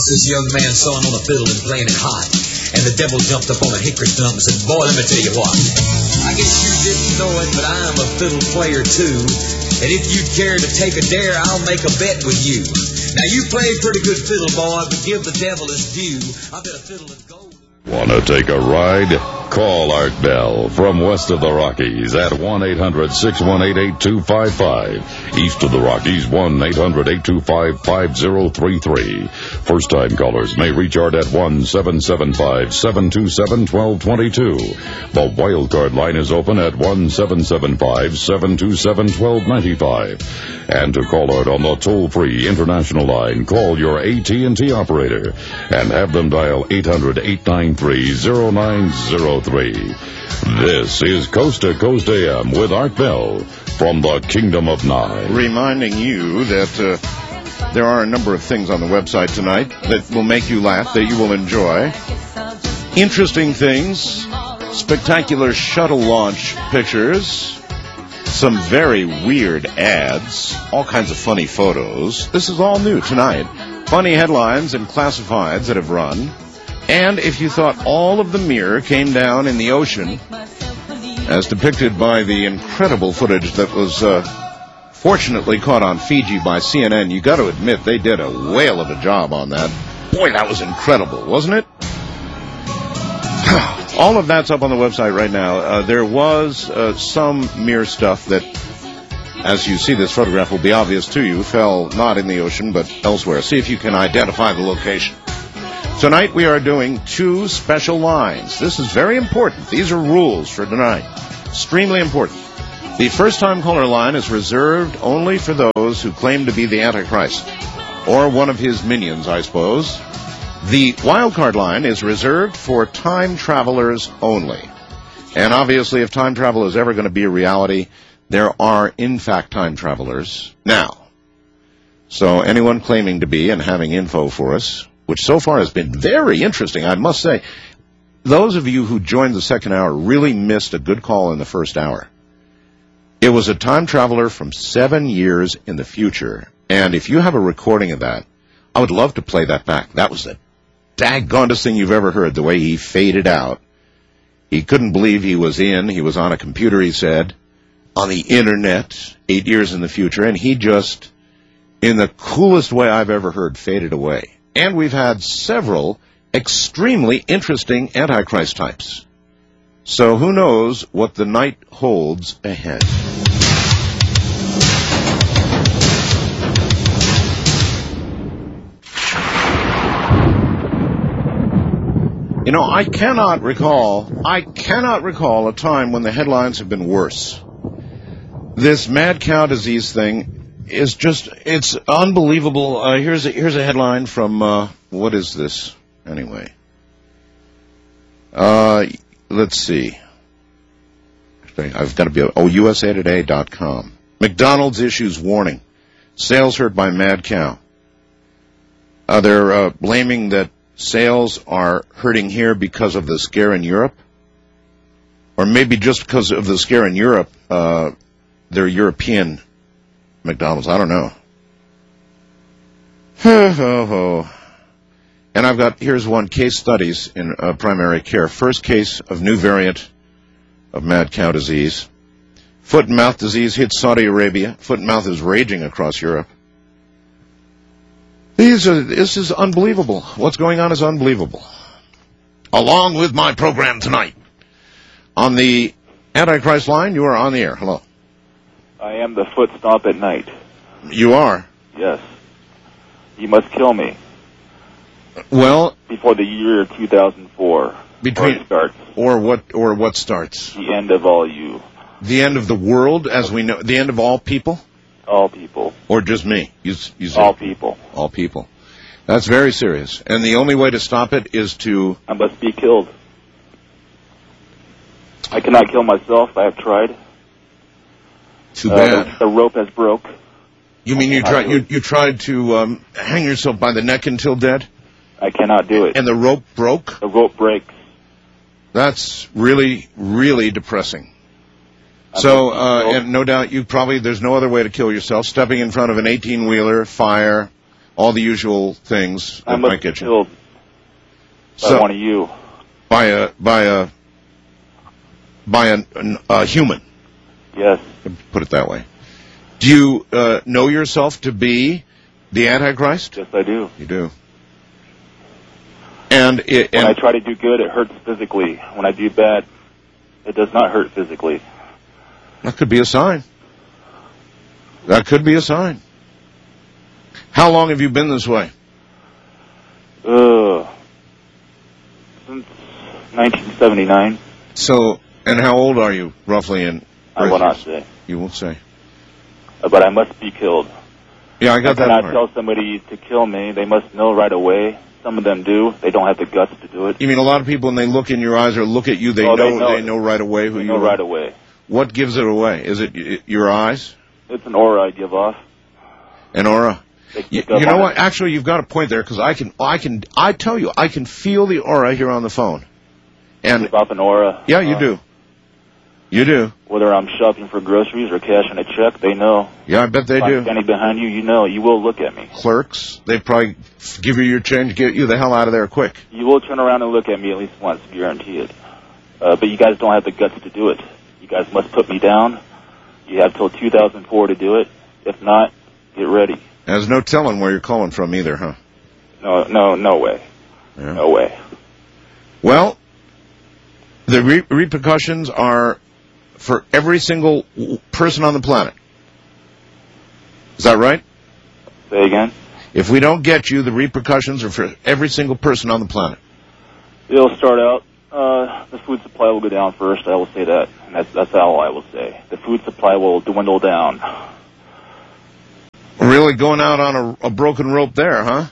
This young man sawing on a fiddle and playing it hot, and the devil jumped up on a hickory stump and said, "Boy, let me tell you what. I guess you didn't know it, but I'm a fiddle player too, and if you'd care to take a dare, I'll make a bet with you. Now you play pretty good fiddle, boy, but give the devil his due. I bet a fiddle is gold." Want to take a ride? Call Art Bell from west of the Rockies at 1-800-618-8255. East of the Rockies, 1-800-825-5033. First-time callers may reach Art at 1-775-727-1222. The wildcard line is open at 1-775-727-1295. And to call Art on the toll-free international line, call your AT&T operator and have them dial 800-893-0903. This is Coast to Coast AM with Art Bell from the Kingdom of Nine. Reminding you that there are a number of things on the website tonight that will make you laugh, that you will enjoy. Interesting things, spectacular shuttle launch pictures, some very weird ads, all kinds of funny photos. This is all new tonight. Funny headlines and classifieds that have run. And if you thought all of the mirror came down in the ocean, as depicted by the incredible footage that was fortunately caught on Fiji by CNN, you got to admit they did a whale of a job on that. Boy, that was incredible, wasn't it? All of that's up on the website right now. There was some mirror stuff that, as you see this photograph, will be obvious to you, fell not in the ocean but elsewhere. See if you can identify the location. Tonight we are doing two special lines. This is very important. These are rules for tonight. Extremely important. The first-time caller line is reserved only for those who claim to be the Antichrist, or one of his minions, I suppose. The wildcard line is reserved for time travelers only. And obviously, if time travel is ever going to be a reality, there are, in fact, time travelers now. So anyone claiming to be and having info for us, which so far has been very interesting, I must say. Those of you who joined the second hour really missed a good call in the first hour. It was a time traveler from 7 years in the future, and if you have a recording of that, I would love to play that back. That was the daggondest thing you've ever heard, the way he faded out. He couldn't believe he was on a computer, he said, on the internet, 8 years in the future, and he just, in the coolest way I've ever heard, faded away. And we've had several extremely interesting Antichrist types. So who knows what the night holds ahead. You know, I cannot recall a time when the headlines have been worse. This mad cow disease thing is just, it's unbelievable. Here's a headline from, what is this? Anyway. Let's see. I've got to be, USAtoday.com. McDonald's issues warning. Sales hurt by mad cow. They're blaming that sales are hurting here because of the scare in Europe. Or maybe just because of the scare in Europe, they're European McDonald's. I don't know. And I've got, here's one, case studies in primary care. First case of new variant of mad cow disease. Foot and mouth disease hits Saudi Arabia. Foot and mouth is raging across Europe. This is unbelievable. What's going on is unbelievable. Along with my program tonight. On the Antichrist line, you are on the air. Hello. I am the foot stomp at night. You are? Yes. You must kill me. Well, before the year 2004. Between starts. Or what starts? The end of all you. The end of the world, as we know. The end of all people. All people. Or just me. You all people. All people. That's very serious. And the only way to stop it is to. I must be killed. I cannot kill myself. I have tried. Too bad. The rope has broke. You mean you tried to hang yourself by the neck until dead? I cannot do it. And the rope broke? The rope breaks. That's really, really depressing. So, and no doubt there's no other way to kill yourself. Stepping in front of an 18-wheeler, fire, all the usual things I that must might be get you. killed by one of you. By a human. Yes. Put it that way. Do you know yourself to be the Antichrist? Yes, I do. You do. And when I try to do good, it hurts physically. When I do bad, it does not hurt physically. That could be a sign. That could be a sign. How long have you been this way? Since 1979. So, and how old are you, roughly, in I will not say. You won't say. But I must be killed. Yeah, I got that part. I part. cannot tell somebody to kill me. They must know right away. Some of them do. They don't have the guts to do it. You mean a lot of people, when they look in your eyes or look at you, they know right away who you are? They know right away. What gives it away? Is it your eyes? It's an aura I give off. An aura? You know what? Actually, you've got a point there, because I tell you, I can feel the aura here on the phone. And give off an aura. Yeah, you do. You do. Whether I'm shopping for groceries or cashing a check, they know. Yeah, I bet they do. If I'm standing behind you, you know. You will look at me. Clerks, they probably give you your change, get you the hell out of there quick. You will turn around and look at me at least once, guarantee it. But you guys don't have the guts to do it. You guys must put me down. You have till 2004 to do it. If not, get ready. There's no telling where you're calling from either, huh? No way. Yeah. No way. Well, the repercussions are for every single person on the planet. Is that right? Say again? If we don't get you, the repercussions are for every single person on the planet. It'll start out, the food supply will go down first, I will say that. And that's all I will say. The food supply will dwindle down. Really going out on a broken rope there, huh?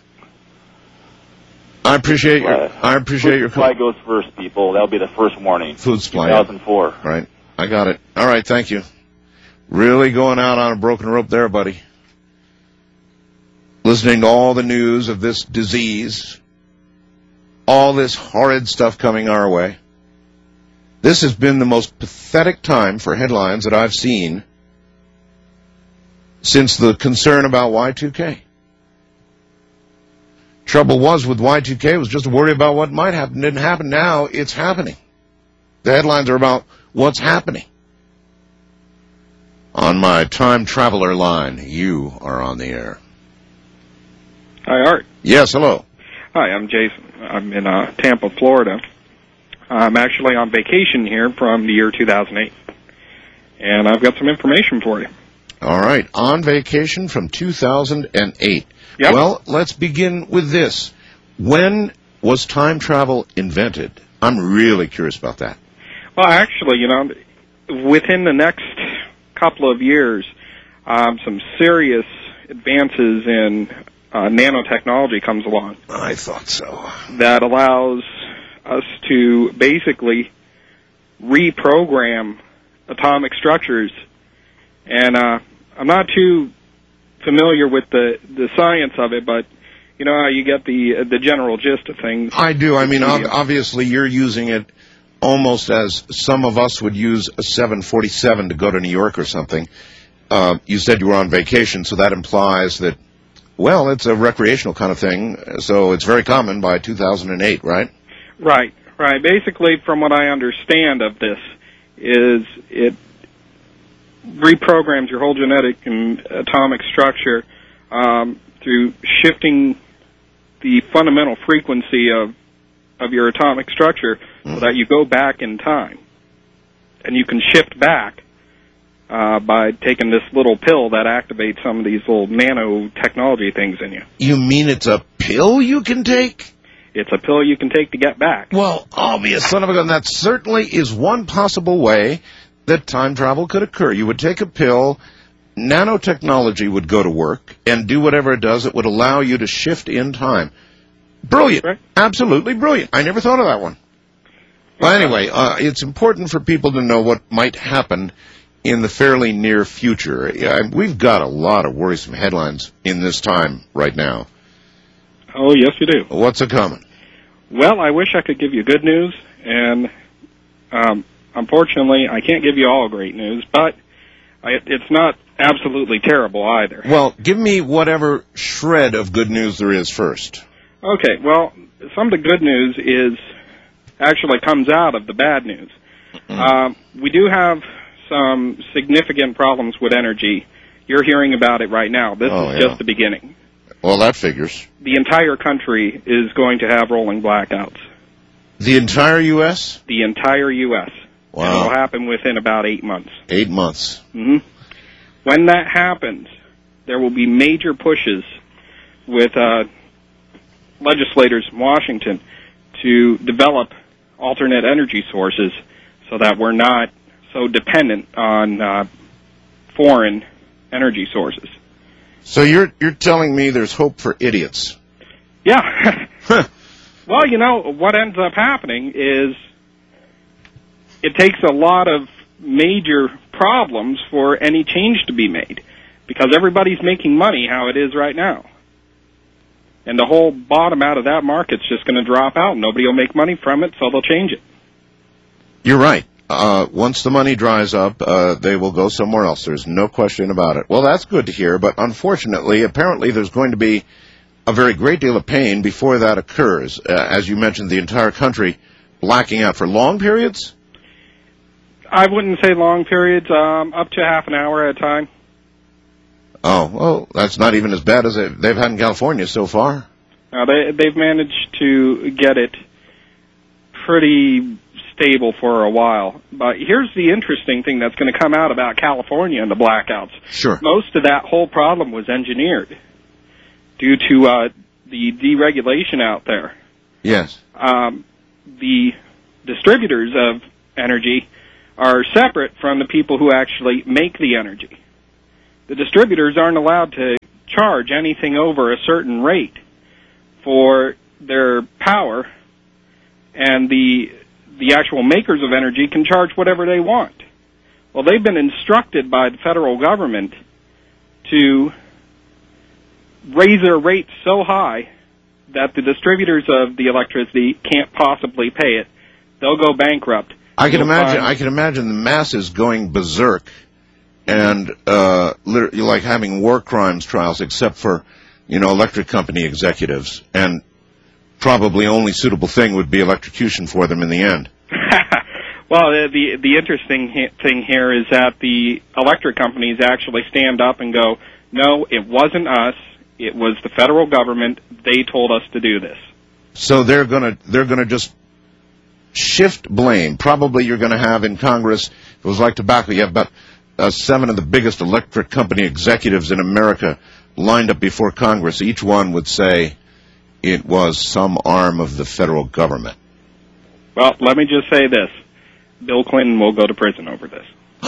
I appreciate your food supply goes first, people. That'll be the first warning. Food supply. 2004. Right. I got it. All right, thank you. Really going out on a broken rope there, buddy. Listening to all the news of this disease, all this horrid stuff coming our way. This has been the most pathetic time for headlines that I've seen since the concern about Y2K. Trouble was with Y2K was just a worry about what might happen. It didn't happen. Now it's happening. The headlines are about what's happening. On my time traveler line, you are on the air. Hi, Art. Yes, hello. Hi, I'm Jason. I'm in Tampa, Florida. I'm actually on vacation here from the year 2008, and I've got some information for you. All right, on vacation from 2008. Yep. Well, let's begin with this. When was time travel invented? I'm really curious about that. Well, actually, within the next couple of years, some serious advances in nanotechnology comes along. I thought so. That allows us to basically reprogram atomic structures. And I'm not too familiar with the science of it, but you know how you get the general gist of things. I do. I mean, obviously you're using it almost as some of us would use a 747 to go to New York or something. You said you were on vacation, so that implies that, well, it's a recreational kind of thing, so it's very common by 2008, right? Right. Basically, from what I understand of this, is it reprograms your whole genetic and atomic structure through shifting the fundamental frequency of your atomic structure so that you go back in time. And you can shift back by taking this little pill that activates some of these little nanotechnology things in you. You mean it's a pill you can take? It's a pill you can take to get back. Well, obvious son of a gun, that certainly is one possible way that time travel could occur. You would take a pill, nanotechnology would go to work, and do whatever it does. It would allow you to shift in time. Brilliant. Right. Absolutely brilliant. I never thought of that one. Well, anyway, it's important for people to know what might happen in the fairly near future. We've got a lot of worrisome headlines in this time right now. Oh, yes, you do. What's a-coming? Well, I wish I could give you good news, and unfortunately, I can't give you all great news, but it's not absolutely terrible either. Well, give me whatever shred of good news there is first. Okay, well, some of the good news actually comes out of the bad news. We do have some significant problems with energy. You're hearing about it right now. This is just the beginning. Well, that figures. The entire country is going to have rolling blackouts. The entire U.S.? The entire U.S. Wow. And it will happen within about 8 months. 8 months. Mm-hmm. When that happens, there will be major pushes with legislators in Washington to develop alternate energy sources so that we're not so dependent on foreign energy sources. So you're telling me there's hope for idiots? Yeah. Well, you know, what ends up happening is it takes a lot of major problems for any change to be made, because everybody's making money how it is right now. And the whole bottom out of that market's just going to drop out. Nobody will make money from it, so they'll change it. You're right. Once the money dries up, they will go somewhere else. There's no question about it. Well, that's good to hear, but unfortunately, apparently there's going to be a very great deal of pain before that occurs. As you mentioned, the entire country blacking out for long periods? I wouldn't say long periods, up to half an hour at a time. Oh, well, that's not even as bad as they've had in California so far. They've managed to get it pretty stable for a while. But here's the interesting thing that's going to come out about California and the blackouts. Sure. Most of that whole problem was engineered due to the deregulation out there. Yes. The distributors of energy are separate from the people who actually make the energy. The distributors aren't allowed to charge anything over a certain rate for their power, and the actual makers of energy can charge whatever they want. Well, they've been instructed by the federal government to raise their rates so high that the distributors of the electricity can't possibly pay it. They'll go bankrupt. I can imagine the masses going berserk and like having war crimes trials, except for, electric company executives, and probably only suitable thing would be electrocution for them in the end. Well, the interesting thing here is that the electric companies actually stand up and go, no, it wasn't us, it was the federal government, they told us to do this. So they're gonna just shift blame. Probably you're going to have in Congress, if it was like tobacco, you have about 7 of the biggest electric company executives in America lined up before Congress. Each one would say it was some arm of the federal government. Well, let me just say this. Bill Clinton will go to prison over this.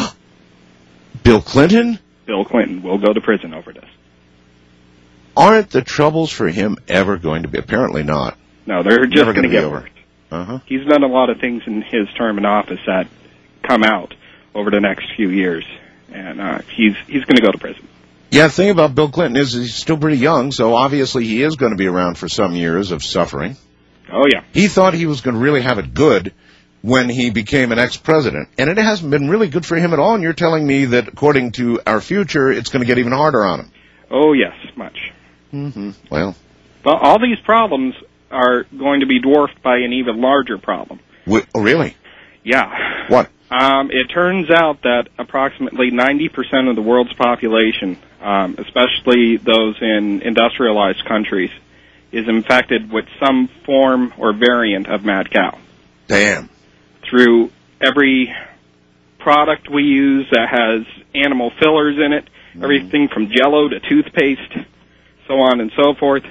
Bill Clinton? Bill Clinton will go to prison over this. Aren't the troubles for him ever going to be? Apparently not. No, they're just going to get worse. Uh-huh. He's done a lot of things in his term in office that come out over the next few years, and he's going to go to prison. Yeah, the thing about Bill Clinton is he's still pretty young, so obviously he is going to be around for some years of suffering. Oh, yeah. He thought he was going to really have it good when he became an ex-president, and it hasn't been really good for him at all, and you're telling me that according to our future, it's going to get even harder on him. Oh, yes, much. Mm-hmm. Well, all these problems are going to be dwarfed by an even larger problem. Oh, really? Yeah. What? It turns out that approximately 90% of the world's population, especially those in industrialized countries, is infected with some form or variant of mad cow. Damn. Through every product we use that has animal fillers in it, everything from Jell-O to toothpaste, so on and so forth.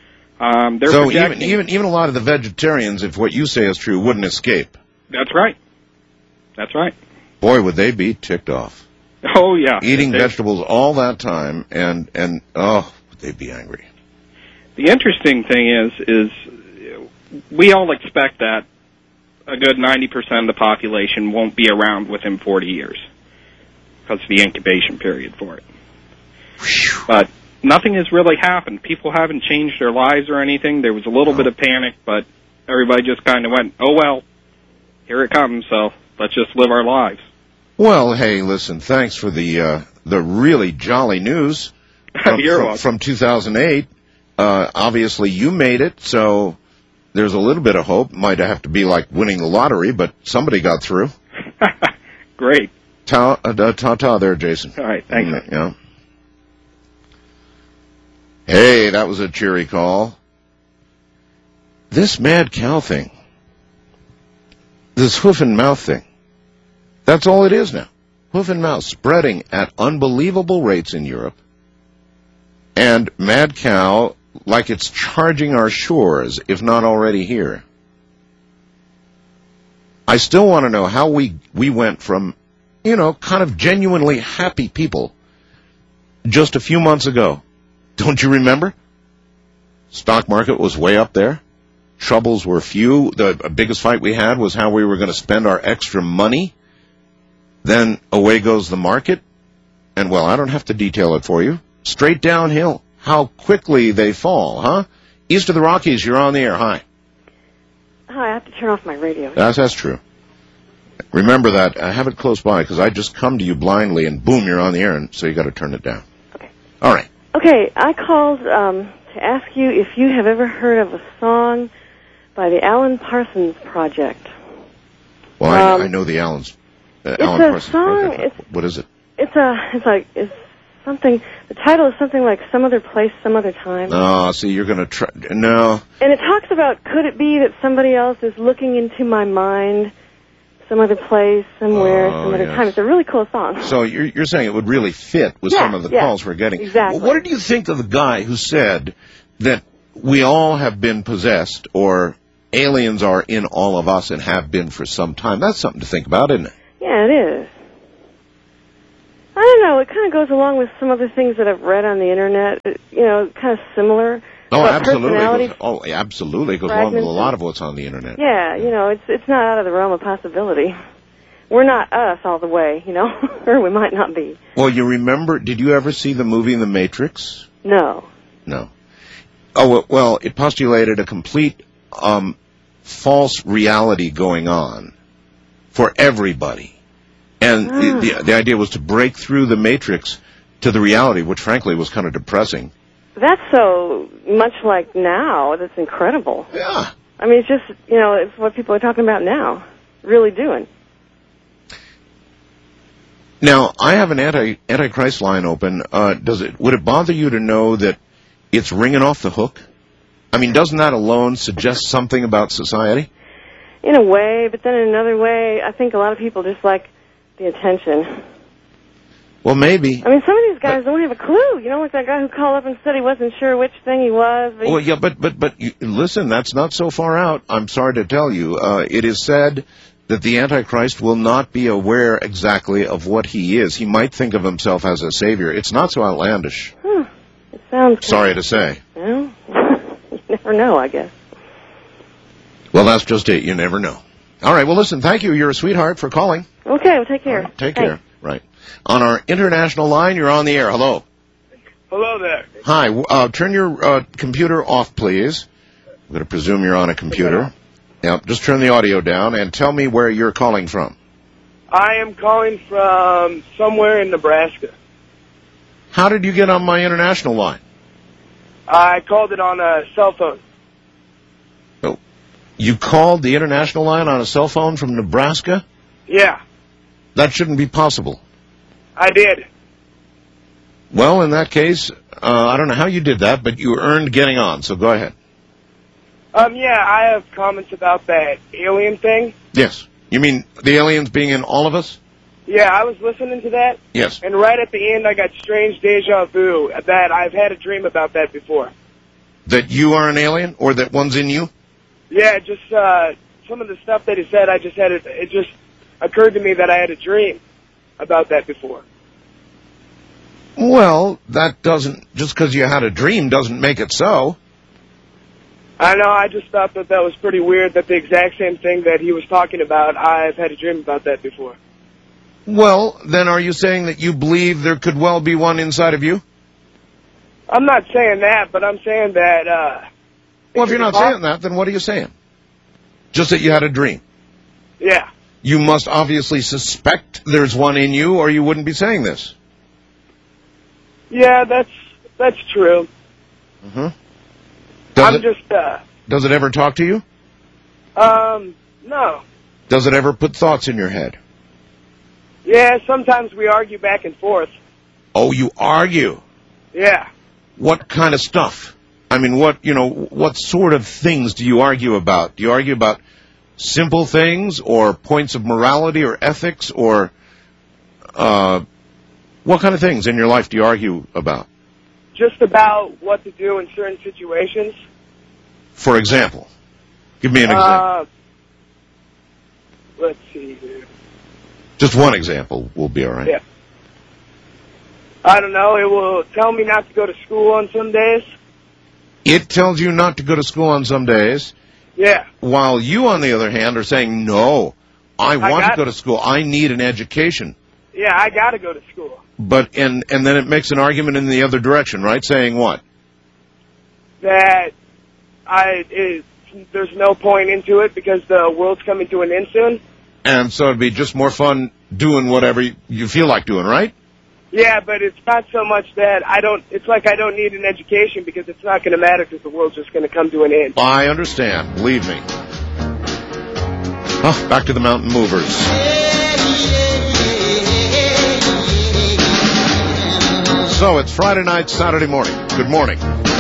So even a lot of the vegetarians, if what you say is true, wouldn't escape. That's right. That's right. Boy, would they be ticked off. Oh, yeah. Eating vegetables all that time, and would they be angry. The interesting thing is we all expect that a good 90% of the population won't be around within 40 years because of the incubation period for it. Whew. But nothing has really happened. People haven't changed their lives or anything. There was a little bit of panic, but everybody just kind of went, oh, well, here it comes, so let's just live our lives. Well, hey, listen, thanks for the really jolly news from 2008. Obviously, you made it, so there's a little bit of hope. Might have to be like winning the lottery, but somebody got through. Great. Ta-ta there, Jason. All right, thanks. Yeah. Hey, that was a cheery call. This mad cow thing, this hoof and mouth thing, that's all it is now. Hoof and mouth spreading at unbelievable rates in Europe. And mad cow, like it's charging our shores, if not already here. I still want to know how we went from, kind of genuinely happy people just a few months ago. Don't you remember? Stock market was way up there. Troubles were few. The biggest fight we had was how we were going to spend our extra money. Then away goes the market. And, well, I don't have to detail it for you. Straight downhill. How quickly they fall, huh? East of the Rockies, you're on the air. Hi. Hi, I have to turn off my radio. That's true. Remember that. Have it close by, because I just come to you blindly, and boom, you're on the air, and so you got to turn it down. Okay. All right. Okay, I called to ask you if you have ever heard of a song by the Alan Parsons Project. Well, I know the Alan Parsons Project. What is it? It's something. The title is something like "Some Other Place, Some Other Time." Oh, see, you're going to try. No. And it talks about, could it be that somebody else is looking into my mind, some other place, somewhere, some other time. It's a really cool song. So you're saying it would really fit with some of the calls we're getting. Exactly. Well, what did you think of the guy who said that we all have been possessed, or aliens are in all of us and have been for some time? That's something to think about, isn't it? Yeah, it is. I don't know. It kind of goes along with some other things that I've read on the internet. Kind of similar. Oh, absolutely. Absolutely. It goes along with a lot of what's on the internet. Yeah, it's not out of the realm of possibility. We're not us all the way, or we might not be. Well, you remember, did you ever see the movie The Matrix? No. No. Oh, well, it postulated a complete false reality going on for everybody. And the idea was to break through the Matrix to the reality, which frankly was kind of depressing. That's so much like now. That's incredible. Yeah. I mean, it's just, it's what people are talking about now, really doing. Now, I have an Antichrist line open. Would it bother you to know that it's ringing off the hook? I mean, doesn't that alone suggest something about society? In a way, but then in another way, I think a lot of people just like the attention. Well, maybe. I mean, some of these guys don't have a clue. Like that guy who called up and said he wasn't sure which thing he was. Well, yeah, but listen, that's not so far out. I'm sorry to tell you. It is said that the Antichrist will not be aware exactly of what he is. He might think of himself as a savior. It's not so outlandish. It sounds... Sorry to say. Well, you never know, I guess. Well, that's just it. You never know. All right, well, listen, thank you. You're a sweetheart for calling. Okay, well, take care. Right, take care. Right. On our international line, you're on the air. Hello. Hello there. Hi. Turn your computer off, please. I'm going to presume you're on a computer. Yeah, just turn the audio down and tell me where you're calling from. I am calling from somewhere in Nebraska. How did you get on my international line? I called it on a cell phone. Oh, you called the international line on a cell phone from Nebraska? Yeah. That shouldn't be possible. I did. Well, in that case, I don't know how you did that, but you earned getting on, so go ahead. Yeah, I have comments about that alien thing. Yes. You mean the aliens being in all of us? Yeah, I was listening to that. Yes. And right at the end, I got strange deja vu that I've had a dream about that before. That you are an alien, or that one's in you? Yeah, just some of the stuff that he said, it just occurred to me that I had a dream about that before. Well, that doesn't, just because you had a dream doesn't make it so. I know, I just thought that was pretty weird that the exact same thing that he was talking about, I've had a dream about that before. Well, then are you saying that you believe there could well be one inside of you? I'm not saying that, but I'm saying that... well, if you're not saying that, then what are you saying? Just that you had a dream? Yeah. You must obviously suspect there's one in you, or you wouldn't be saying this. Yeah, that's true. Mm-hmm. Does it ever talk to you? No. Does it ever put thoughts in your head? Yeah, sometimes we argue back and forth. Oh, you argue? Yeah. What kind of stuff? I mean, what sort of things do you argue about? Do you argue about simple things or points of morality or ethics or what kind of things in your life do you argue about? Just about what to do in certain situations. For example, give me an example. Let's see here. Just one example will be all right. Yeah. I don't know. It will tell me not to go to school on some days. It tells you not to go to school on some days. Yeah. While you, on the other hand, are saying, no, I want to go to school. I need an education. Yeah, I got to go to school. But and then it makes an argument in the other direction, right? Saying what? That there's no point into it because the world's coming to an end soon. And so it'd be just more fun doing whatever you feel like doing, right? Yeah, but it's not so much that it's like I don't need an education because it's not going to matter because the world's just going to come to an end. I understand. Believe me. Oh, back to the Mountain Movers. So it's Friday night, Saturday morning. Good morning.